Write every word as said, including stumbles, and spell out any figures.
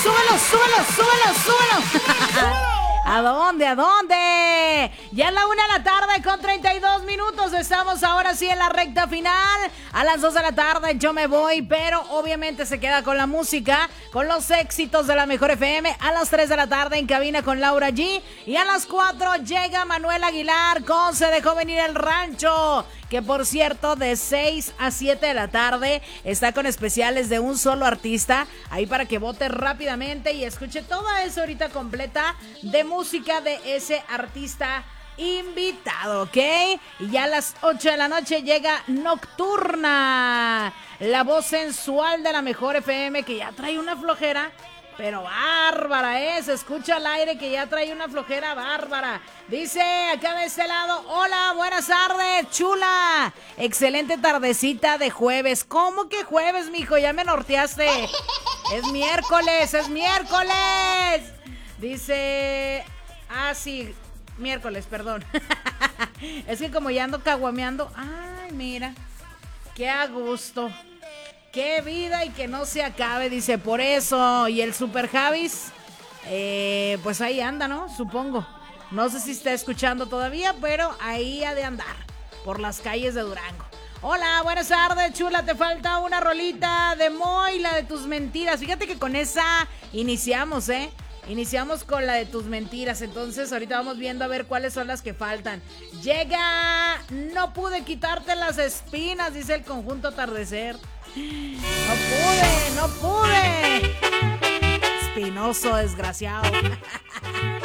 súbelo, súbelo, súbelo, súbelo. ¿A dónde? ¿A dónde? Ya es la una de la tarde con treinta y dos minutos. Estamos ahora sí en la recta final. A las dos de la tarde yo me voy, pero obviamente se queda con la música, con los éxitos de la Mejor F M. A las tres de la tarde en cabina con Laura G. Y a las cuatro llega Manuel Aguilar con Se Dejó Venir el Rancho, que por cierto de seis a siete de la tarde está con especiales de un solo artista, ahí para que vote rápidamente y escuche toda esa horita completa de música de ese artista invitado, ¿ok? Y ya a las ocho de la noche llega Nocturna, la voz sensual de la Mejor F M, que ya trae una flojera pero bárbara, ¿eh? Se escucha al aire que ya trae una flojera bárbara. Dice acá de este lado: hola, buenas tardes, chula. Excelente tardecita de jueves. ¿Cómo que jueves, mijo? Ya me norteaste. Es miércoles, es miércoles. Dice... Ah, sí, miércoles, perdón. Es que como ya ando caguameando... Ay, mira, qué a gusto. Qué vida y que no se acabe, dice, por eso. Y el Super Javis, eh, pues ahí anda, ¿no? Supongo. No sé si está escuchando todavía, pero ahí ha de andar por las calles de Durango. Hola, buenas tardes, chula. Te falta una rolita de Moy, la de tus mentiras. Fíjate que con esa iniciamos, ¿eh? Iniciamos con la de tus mentiras. Entonces ahorita vamos viendo a ver cuáles son las que faltan. Llega No pude quitarte las espinas, dice el conjunto Atardecer. No pude, no pude. Espinoso, desgraciado.